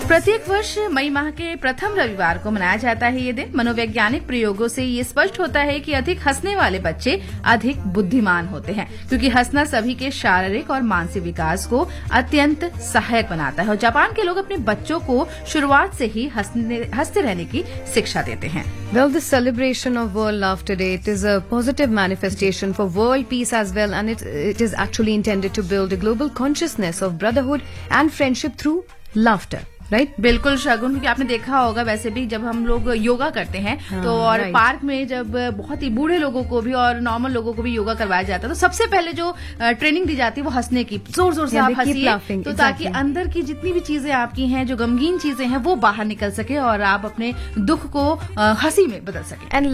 प्रत्येक वर्ष मई माह के प्रथम रविवार को मनाया जाता है ये दिन। मनोवैज्ञानिक प्रयोगों से ये स्पष्ट होता है कि अधिक हंसने वाले बच्चे अधिक बुद्धिमान होते हैं, क्योंकि हंसना सभी के शारीरिक और मानसिक विकास को अत्यंत सहायक बनाता है। और जापान के लोग अपने बच्चों को शुरुआत से ही हंसते रहने की शिक्षा देते हैं। Well, this celebration of World Laughter Day, it is a positive manifestation for world peace as well, and it is actually intended to build a global consciousness of brotherhood and friendship through laughter. Right बिल्कुल शगुन, क्योंकि आपने देखा होगा वैसे भी जब हम लोग योगा करते हैं तो और पार्क में जब बहुत ही बूढ़े लोगों को भी और नॉर्मल लोगों को भी योगा करवाया जाता है तो सबसे पहले जो ट्रेनिंग दी जाती है वो हंसने की, जोर जोर से आप हंसिए तो ताकि अंदर की जितनी भी चीजें आपकी हैं, जो गमगीन चीजें हैं, वो बाहर निकल सके और आप अपने दुख को हंसी में बदल सके। And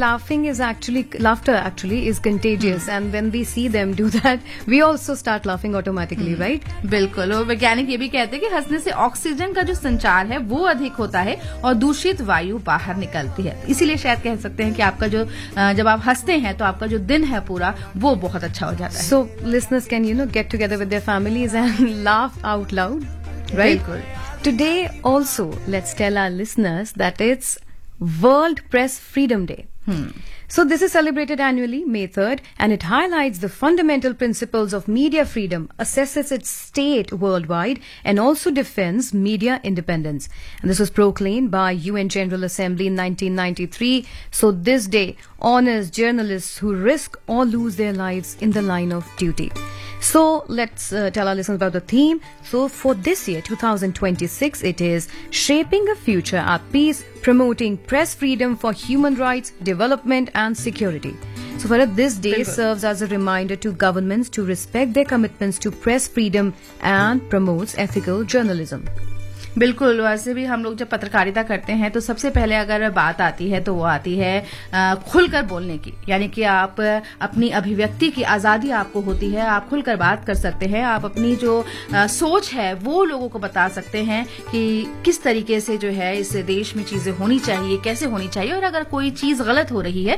laughter actually is contagious, and when we see them do that, we also start laughing automatically, right? बिल्कुल, और वैज्ञानिक ये भी कहते हैं कि हंसने से ऑक्सीजन का जो संचार है वो अधिक होता है और दूषित वायु बाहर निकलती है। इसीलिए शायद कह सकते हैं कि आपका जो जब आप हंसते हैं तो आपका जो दिन है पूरा वो बहुत अच्छा हो जाता है। So listeners can get together with their families and laugh out loud, right? बिल्कुल। Today also let's tell our listeners that it's World Press Freedom Day. So this is celebrated annually, May 3rd, and it highlights the fundamental principles of media freedom, assesses its state worldwide, and also defends media independence. And this was proclaimed by UN General Assembly in 1993. So this day honors journalists who risk or lose their lives in the line of duty. So let's tell our listeners about the theme. So for this year, 2026, it is Shaping a Future at Peace, Promoting Press Freedom for Human Rights, Development and Security. So for this day serves as a reminder to governments to respect their commitments to press freedom and promotes ethical journalism. बिल्कुल, वैसे भी हम लोग जब पत्रकारिता करते हैं तो सबसे पहले अगर बात आती है तो वो आती है खुलकर बोलने की, यानी कि आप अपनी अभिव्यक्ति की आजादी आपको होती है, आप खुलकर बात कर सकते हैं, आप अपनी जो सोच है वो लोगों को बता सकते हैं कि किस तरीके से जो है इस देश में चीजें होनी चाहिए, कैसे होनी चाहिए, और अगर कोई चीज गलत हो रही है